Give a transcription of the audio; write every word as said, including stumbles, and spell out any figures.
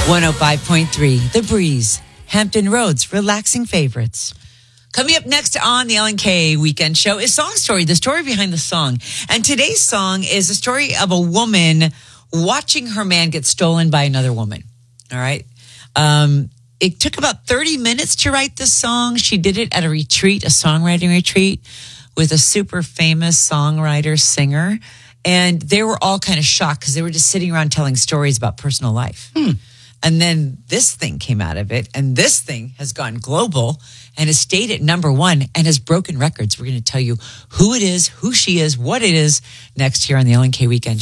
one oh five point three, The Breeze, Hampton Roads, relaxing favorites. Coming up next on the Ellen K Weekend Show is Song Story, the story behind the song. And today's song is a story of a woman watching her man get stolen by another woman. All right. Um, it took about thirty minutes to write this song. She did it at a retreat, a songwriting retreat with a super famous songwriter, singer. And they were all kind of shocked because they were just sitting around telling stories about personal life. Hmm. And then this thing came out of it. And this thing has gone global and has stayed at number one and has broken records. We're going to tell you who it is, who she is, what it is next here on the Ellen K Weekend Show.